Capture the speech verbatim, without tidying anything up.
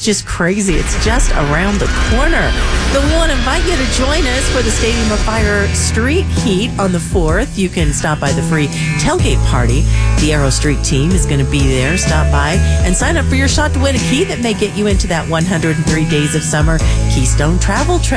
just crazy. It's just around the corner. But we want to invite you to join us for the Stadium of Fire Street Heat on the fourth. You can stop by the free tailgate party. The Aero Street team is going to be there. Stop by and sign up for your shot to win a key that may get you into that one hundred three days of summer Keystone Travel Trail.